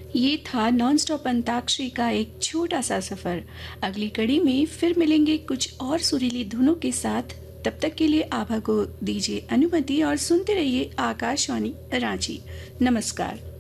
ये था non stop antakshari का एक छोटा सा सफर। अगली कड़ी में फिर मिलेंगे कुछ और सुरीली धुनों के साथ। तब तक के लिए आभा को दीजिए अनुमति और सुनते रहिए आकाशवाणी रांची। नमस्कार।